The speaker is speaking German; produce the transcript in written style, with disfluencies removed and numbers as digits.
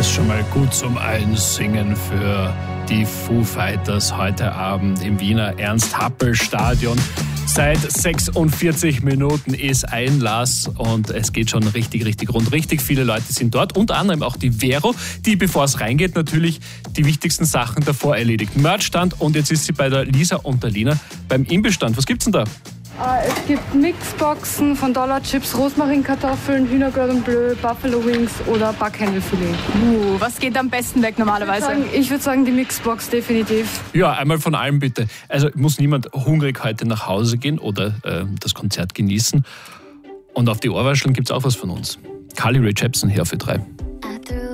Ist schon mal gut zum Einsingen für die Foo Fighters heute Abend im Wiener Ernst-Happel-Stadion. Seit 46 Minuten ist Einlass und es geht schon richtig rund. Richtig viele Leute sind dort, unter anderem auch die Vero, die, bevor es reingeht, natürlich die wichtigsten Sachen davor erledigt. Merchstand, und jetzt ist sie bei der Lisa und der Lina beim Imbestand. Was gibt's denn da? Es gibt Mixboxen von Dollar Chips, Rosmarinkartoffeln, Hühnercordon Bleu, Buffalo Wings oder Backhändelfilet. Was geht am besten weg normalerweise? Ich würde sagen, die Mixbox definitiv. Ja, einmal von allem bitte. Also muss niemand hungrig heute nach Hause gehen oder das Konzert genießen. Und auf die Ohrwascheln gibt's auch was von uns. Carly Rae Jepsen hier für 3.